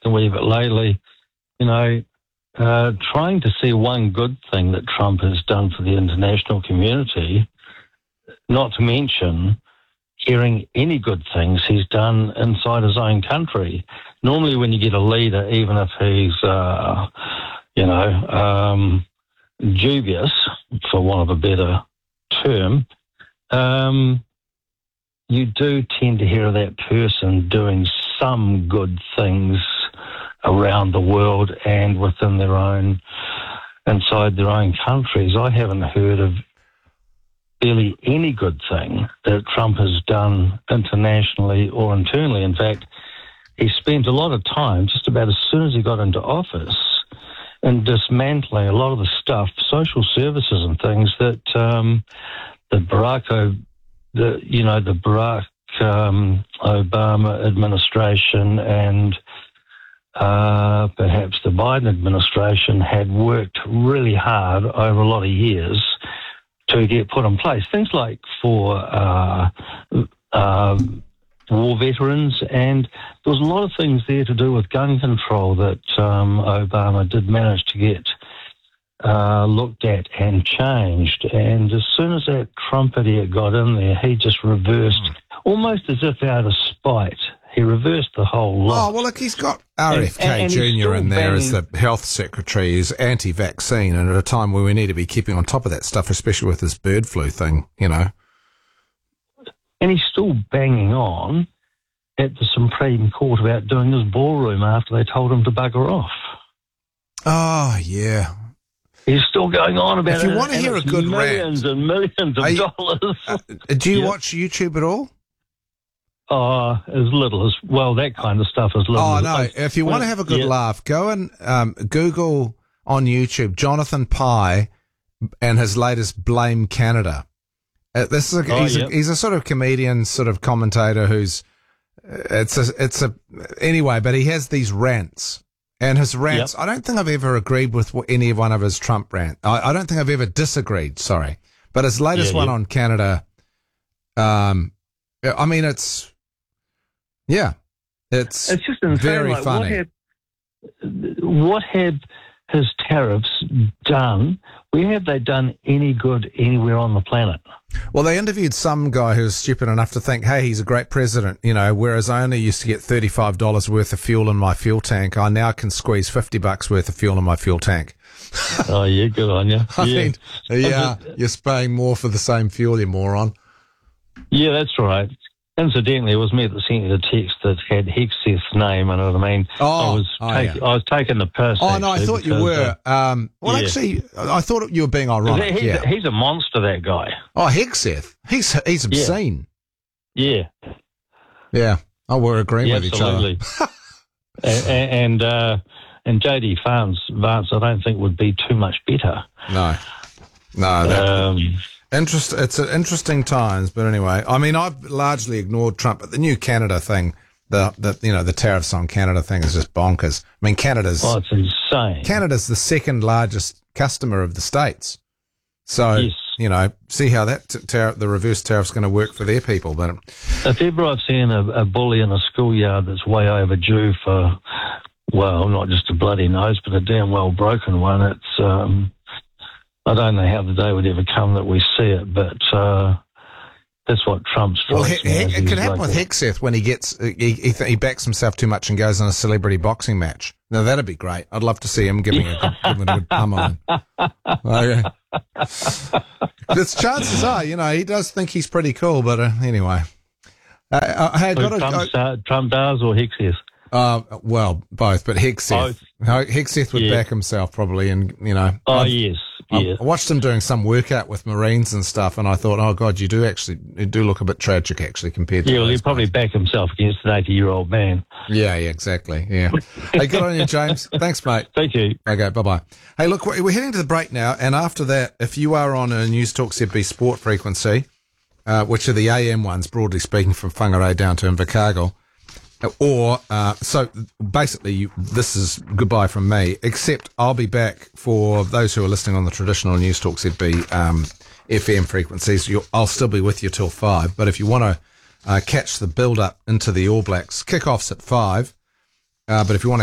a wee bit lately, trying to see one good thing that Trump has done for the international community, not to mention hearing any good things he's done inside his own country. Normally when you get a leader, even if he's, dubious, for want of a better term, you do tend to hear of that person doing some good things around the world and within inside their own countries. I haven't heard of barely any good thing that Trump has done internationally or internally. In fact, he spent a lot of time, just about as soon as he got into office, in dismantling a lot of the stuff, social services and things that the Barack Obama administration and perhaps the Biden administration had worked really hard over a lot of years to get put in place. Things like for war veterans, and there was a lot of things there to do with gun control that Obama did manage to get looked at and changed. And as soon as that Trump idiot got in there, he just reversed, almost as if out of spite. He reversed the whole lot. Oh, well, look, he's got RFK Jr. in there as the health secretary. He's anti-vaccine, and at a time where we need to be keeping on top of that stuff, especially with this bird flu thing, And he's still banging on at the Supreme Court about doing his ballroom after they told him to bugger off. Oh, yeah. He's still going on about it. If you want to hear a good millions rant, and millions of dollars. Do you watch YouTube at all? As little as, that kind of stuff as little Oh, as... no. If you want to have a good laugh, go and Google on YouTube Jonathan Pye and his latest Blame Canada. He's a sort of comedian, sort of commentator who's... Anyway, but he has these rants. And his rants, I don't think I've ever agreed with any one of his Trump rants. I don't think I've ever disagreed, sorry. But his latest one on Canada, it's just insane. Very funny. What have his tariffs done? Where have they done any good anywhere on the planet? Well, they interviewed some guy who was stupid enough to think, hey, he's a great president, whereas I only used to get $35 worth of fuel in my fuel tank. I now can squeeze $50 worth of fuel in my fuel tank. Oh, yeah, good on you. You're paying more for the same fuel, you moron. Yeah, that's right. Incidentally, it was me that sent you the text that had Hegseth's name in it. I mean, I was taking the piss. Oh, no, I thought you were. Actually, I thought you were being ironic. He's a monster, that guy. Oh, Hegseth. He's obscene. Yeah. Yeah. Oh, we're agreeing with each other. and J.D. Vance, I don't think would be too much better. No. It's interesting times, but anyway, I mean, I've largely ignored Trump, but the new Canada thing, the tariffs on Canada thing is just bonkers. I mean, it's insane. Canada's the second largest customer of the States. So, see how that the reverse tariff's going to work for their people. But if ever I've seen a bully in a schoolyard that's way overdue for, not just a bloody nose, but a damn well broken one, it's, I don't know how the day would ever come that we see it, but that's what Trump strikes me as. It could happen with Hegseth when he backs himself too much and goes on a celebrity boxing match. Now, that'd be great. I'd love to see him giving a good pummel. Okay. Chances are, he does think he's pretty cool, but anyway. Trump does or Hegseth? Both, but Hegseth. Hegseth would back himself probably, and yes. I watched him doing some workout with Marines and stuff, and I thought, oh God, you do look a bit tragic actually compared to. Yeah, well, he'd probably back himself against an 80-year-old man. Yeah, exactly. Yeah. Hey, good on you, James. Thanks, mate. Thank you. Okay, bye-bye. Hey, look, we're heading to the break now, and after that, if you are on a News Talk ZB Sport frequency, which are the AM ones, broadly speaking, from Whangarei down to Invercargill. So basically, this is goodbye from me, except I'll be back for those who are listening on the traditional News Talk ZB FM frequencies. I'll still be with you till 5, but if you want to catch the build-up into the All Blacks, kick-offs at 5, but if you want to